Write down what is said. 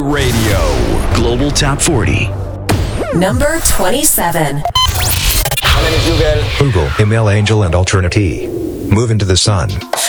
Radio. Global Top 40. Number 27. My name is Google, Email Angel, and Alternity. Move into the sun.